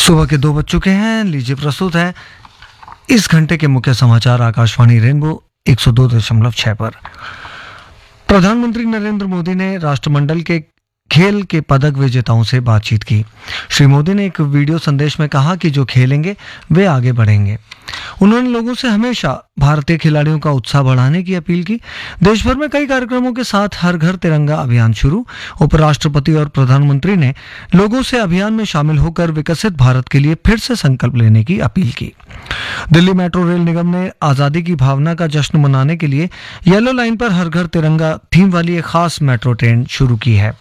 सुबह के 2 बज चुके हैं। लीजिए प्रस्तुत है इस घंटे के मुख्य समाचार आकाशवाणी रेनबो 102.6 पर। प्रधानमंत्री नरेंद्र मोदी ने राष्ट्रमंडल के खेल के पदक विजेताओं से बातचीत की। श्री मोदी ने एक वीडियो संदेश में कहा कि जो खेलेंगे वे आगे बढ़ेंगे। उन्होंने लोगों से हमेशा भारतीय खिलाड़ियों का उत्साह बढ़ाने की अपील की। देश भर में कई कार्यक्रमों के साथ हर घर तिरंगा अभियान शुरू। उपराष्ट्रपति और प्रधानमंत्री ने लोगों से अभियान में शामिल होकर विकसित भारत के लिए फिर से संकल्प लेने की अपील की। दिल्ली मेट्रो रेल निगम ने आजादी की भावना का जश्न मनाने के लिए येलो लाइन पर हर घर तिरंगा थीम वाली एक खास मेट्रो ट्रेन शुरू की है।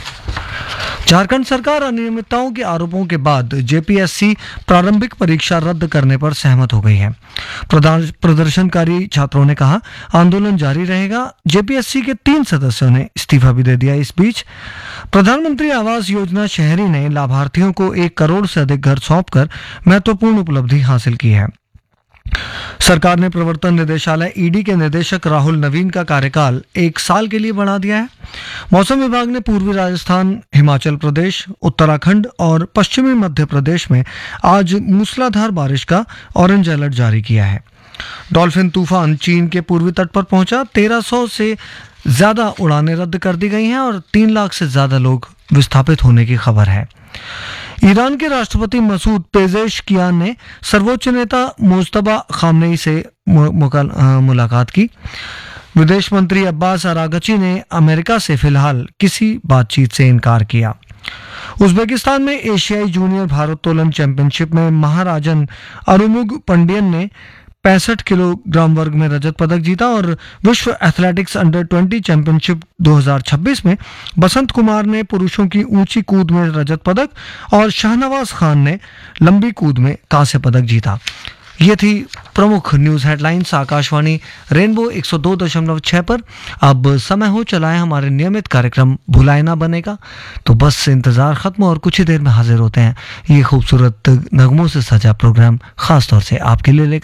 झारखंड सरकार अनियमितताओं के आरोपों के बाद जेपीएससी प्रारंभिक परीक्षा रद्द करने पर सहमत हो गई है। प्रदर्शनकारी छात्रों ने कहा आंदोलन जारी रहेगा। जेपीएससी के 3 सदस्यों ने इस्तीफा भी दे दिया। इस बीच प्रधानमंत्री आवास योजना शहरी ने लाभार्थियों को 1 करोड़ से अधिक घर सौंपकर महत्वपूर्ण उपलब्धि हासिल की है। सरकार ने प्रवर्तन निदेशालय ईडी के निदेशक राहुल नवीन का कार्यकाल 1 साल के लिए बढ़ा दिया है। मौसम विभाग ने पूर्वी राजस्थान, हिमाचल प्रदेश, उत्तराखंड और पश्चिमी मध्य प्रदेश में आज मूसलाधार बारिश का ऑरेंज अलर्ट जारी किया है। डॉल्फिन तूफान चीन के पूर्वी तट पर पहुंचा। 1300 से ज्यादा उड़ानें रद्द कर दी गई हैं और 3 लाख से ज्यादा लोग विस्थापित होने की खबर है। ईरान के राष्ट्रपति मसूद पेजेशकियान ने सर्वोच्च नेता मुज्तबा खामनेई से मुलाकात की। विदेश मंत्री अब्बास अरागची ने अमेरिका से फिलहाल किसी बातचीत से इनकार किया। उज्बेकिस्तान में एशियाई जूनियर भारोत्तोलन चैंपियनशिप में महाराजन अरुमुग पंडियन ने 65 किलोग्राम वर्ग में रजत पदक जीता और विश्व एथलेटिक्स अंडर 20 चैंपियनशिप 2026 में बसंत कुमार ने पुरुषों की ऊंची कूद में रजत पदक और शाहनवाज खान ने लंबी कूद में कांस्य पदक जीता। ये थी प्रमुख न्यूज हेडलाइंस आकाशवाणी रेनबो 102.6 पर। अब समय हो चला है हमारे नियमित कार्यक्रम भुलाए ना बनेगा, तो बस इंतजार खत्म और कुछ ही देर में हाजिर होते हैं ये खूबसूरत नगमों से सजा प्रोग्राम खास तौर से आपके लिए लेकर।